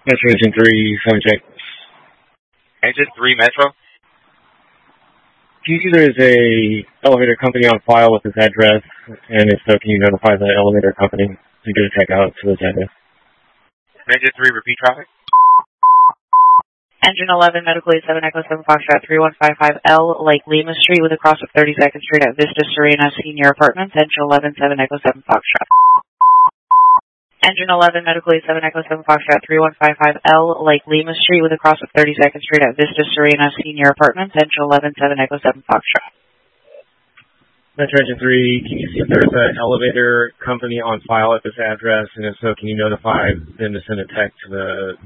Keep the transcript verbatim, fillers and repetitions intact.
Metro Engine three, seven check. Engine three Metro? Do you see there is a elevator company on file with this address? And if so, can you notify the elevator company to get a check out to this address? Engine three, repeat traffic. Engine eleven, Medical eight seven Echo seven Foxtrot three one five five L, Lake Lima Street with a cross of thirty-second Street at Vista Serena Senior Apartments. Engine eleven, seven Echo seven Foxtrot. Engine eleven, Medical eight seven Echo seven Foxtrot three one five five L, Lake Lima Street with a cross of thirty-second Street at Vista Serena Senior Apartments. Engine eleven, seven Echo seven Foxtrot. Metro Engine three, can you see if there's an elevator company on file at this address? And if so, can you notify them to send a text to the